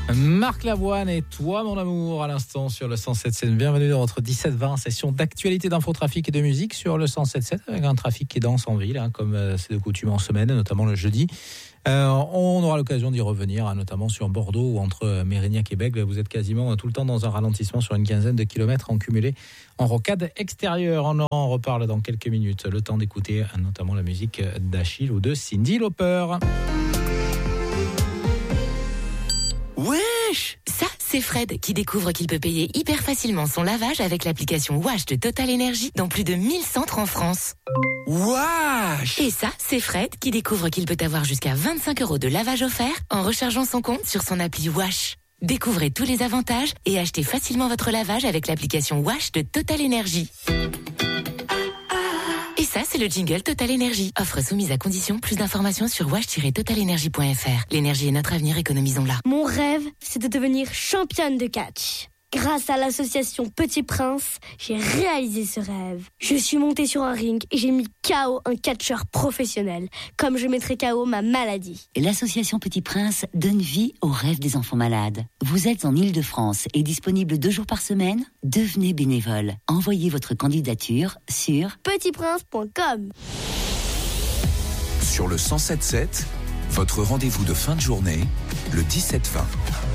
Marc Lavoine et Toi mon amour à l'instant sur le 107.7. Bienvenue dans votre 17-20 session d'actualité, d'infotrafic et de musique sur le 107.7 avec un trafic qui danse en ville, comme c'est de coutume en semaine, notamment le jeudi. On aura l'occasion d'y revenir, notamment sur Bordeaux ou entre Mérignac et Bègles. Vous êtes quasiment tout le temps dans un ralentissement sur une quinzaine de kilomètres en cumulé en rocade extérieure. On en reparle dans quelques minutes. Le temps d'écouter notamment la musique d'Achille ou de Cyndi Lauper. Wesh! Ça, c'est Fred qui découvre qu'il peut payer hyper facilement son lavage avec l'application Wash de Total Energy dans plus de 1000 centres en France. Wesh! Et ça, c'est Fred qui découvre qu'il peut avoir jusqu'à 25 € de lavage offert en rechargeant son compte sur son appli Wash. Découvrez tous les avantages et achetez facilement votre lavage avec l'application Wash de Total Energy. Et ça, c'est le jingle Total Energy. Offre soumise à condition. Plus d'informations sur wash-totalenergy.fr. L'énergie est notre avenir, économisons-la. Mon rêve, c'est de devenir championne de catch. Grâce à l'association Petit Prince, j'ai réalisé ce rêve. Je suis montée sur un ring et j'ai mis KO un catcheur professionnel, comme je mettrai KO ma maladie. L'association Petit Prince donne vie aux rêves des enfants malades. Vous êtes en Île-de-France et disponible 2 jours par semaine? Devenez bénévole. Envoyez votre candidature sur petitprince.com. Sur le 107.7, votre rendez-vous de fin de journée, le 17-20.